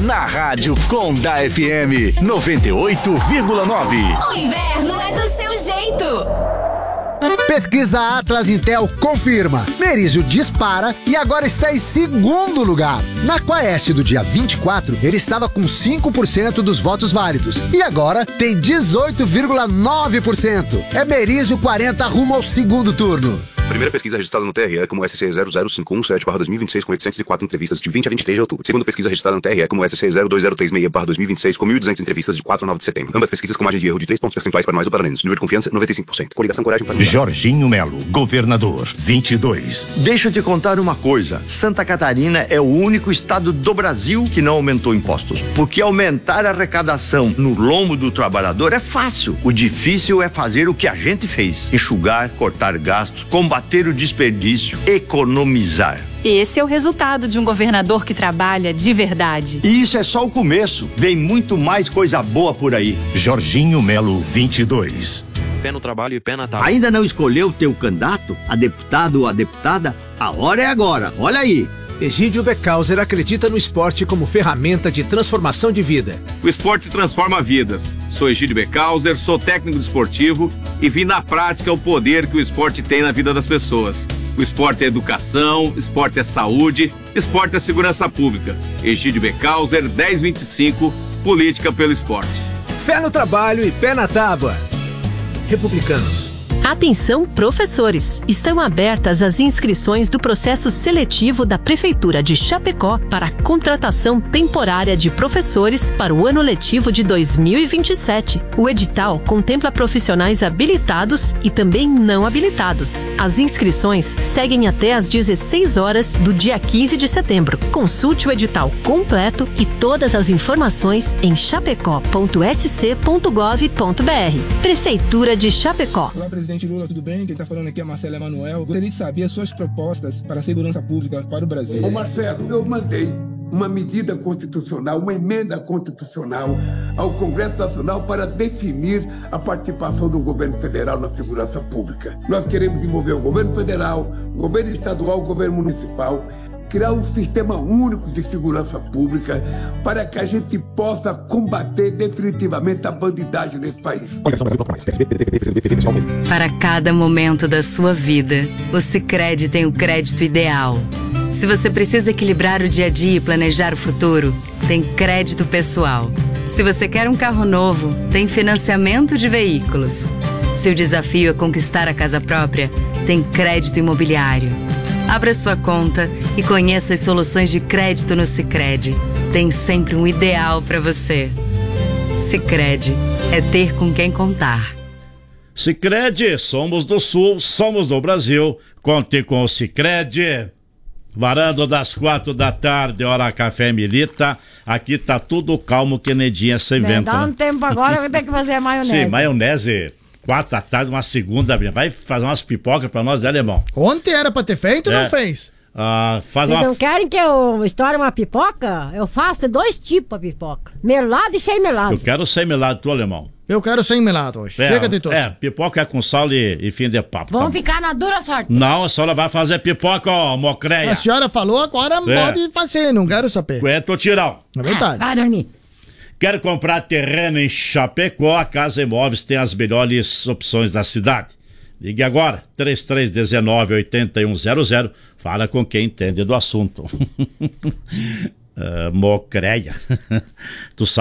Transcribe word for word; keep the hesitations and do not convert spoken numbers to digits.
na Rádio Conda F M noventa e oito vírgula nove. O inverno é do seu jeito. Pesquisa Atlas Intel confirma. Merizio dispara e agora está em segundo lugar. Na Quaest do dia vinte e quatro, ele estava com cinco por cento dos votos válidos. E agora tem dezoito vírgula nove por cento. É Merizio quarenta rumo ao segundo turno. Primeira pesquisa registrada no T R E como S C zero zero cinco um sete barra dois mil e vinte e seis com oitocentas e quatro entrevistas de vinte a vinte e três de outubro. Segunda pesquisa registrada no T R E como S C zero dois zero três seis barra dois mil e vinte e seis com mil e duzentas entrevistas de quatro a nove de setembro. Ambas pesquisas com margem de erro de três pontos percentuais para mais ou para menos. Nível de confiança noventa e cinco por cento. Coligação Coragem para Jorginho Melo, governador, vinte e dois. Deixa eu te contar uma coisa. Santa Catarina é o único estado do Brasil que não aumentou impostos. Porque aumentar a arrecadação no lombo do trabalhador é fácil. O difícil é fazer o que a gente fez. Enxugar, cortar gastos, combater o desperdício, economizar. Esse é o resultado de um governador que trabalha de verdade. E isso é só o começo. Vem muito mais coisa boa por aí. Jorginho Melo, vinte e dois. Fé no trabalho e pé na tábua. Ainda não escolheu o teu candidato, a deputado ou a deputada? A hora é agora. Olha aí. Egídio Becauser acredita no esporte como ferramenta de transformação de vida. O esporte transforma vidas. Sou Egídio Becauser, sou técnico desportivo e vi na prática o poder que o esporte tem na vida das pessoas. O esporte é educação, esporte é saúde, esporte é segurança pública. Egídio Becauser, dez vinte e cinco, Política pelo Esporte. Fé no trabalho e pé na tábua. Republicanos. Atenção, professores! Estão abertas as inscrições do processo seletivo da Prefeitura de Chapecó para a contratação temporária de professores para o ano letivo de dois mil e vinte e sete. O edital contempla profissionais habilitados e também não habilitados. As inscrições seguem até às dezesseis horas do dia quinze de setembro. Consulte o edital completo e todas as informações em chapecó ponto s c ponto gov ponto b r. Prefeitura de Chapecó. Olá, presidente Lula, tudo bem? Quem está falando aqui é Marcelo Emanuel. Gostaria de saber as suas propostas para a segurança pública para o Brasil. Ô Marcelo, eu mandei uma medida constitucional, uma emenda constitucional ao Congresso Nacional para definir a participação do governo federal na segurança pública. Nós queremos envolver o governo federal, o governo estadual, o governo municipal, criar um sistema único de segurança pública para que a gente possa combater definitivamente a bandidagem nesse país. Para cada momento da sua vida, o Sicredi tem o crédito ideal. Se você precisa equilibrar o dia a dia e planejar o futuro, tem crédito pessoal. Se você quer um carro novo, tem financiamento de veículos. Se o desafio é conquistar a casa própria, tem crédito imobiliário. Abra sua conta e conheça as soluções de crédito no Sicredi. Tem sempre um ideal para você. Sicredi é ter com quem contar. Sicredi, somos do Sul, somos do Brasil. Conte com o Sicredi. Varando das quatro da tarde, hora Café Milita. Aqui tá tudo calmo, que nedinha sem Me vento. dá um né? tempo agora, eu vou ter que fazer a maionese. Sim, maionese. Quatro da tarde, uma segunda. Vai fazer umas pipocas pra nós, né, alemão? Ontem era pra ter feito e É. não fez. Ah, faz Vocês uma... não querem que eu estoure uma pipoca? Eu faço de dois tipos de pipoca. Melado e sem melado. Eu quero sem melado, tu, alemão. Eu quero sem melado hoje. É, Chega de tosse. É, pipoca é com sal e, e fim de papo. Vamos tá? ficar na dura sorte. Não, a senhora vai fazer pipoca, ó, mocreia. A senhora falou, agora É. pode fazer, não quero saber. É, tô tirão. É verdade. Vai dormir. Quer comprar terreno em Chapecó? A Casa Imóveis tem as melhores opções da cidade. Ligue agora, três três um nove, oito um zero zero. Fala com quem entende do assunto. uh, mocreia. Tu sabe